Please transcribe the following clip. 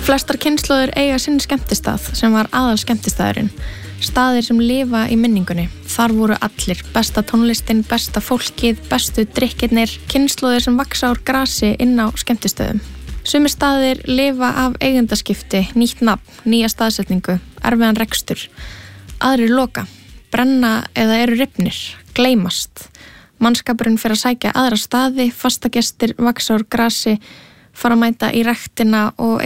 Flestar kynslóðir eiga sinn skemmtistað sem var aðal skemmtistaðurinn. Staðir sem lifa í minningunni. Þar voru allir, besta tónlistin, besta fólkið, bestu drykkirnir, kynslóðir sem vaxa úr grasi inn á skemmtistöðum. Sumir staðir lifa af eigendaskipti, nýtt nafn, nýja staðsetningu, erfiðan rekstur. Aðrir loka, brenna eða eru rifnir, gleymast. Mannskapurinn fer að sækja aðra staði, fastagestir vaxa úr grasi, fara að mæta í ræktina og